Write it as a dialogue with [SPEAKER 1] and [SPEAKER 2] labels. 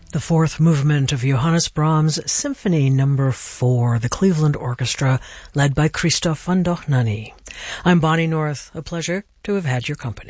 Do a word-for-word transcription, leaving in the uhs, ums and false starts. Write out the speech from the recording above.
[SPEAKER 1] The fourth movement of Johannes Brahms' Symphony Number Four, the Cleveland Orchestra, led by Christoph von Dohnanyi. I'm Bonnie North. A pleasure to have had your company.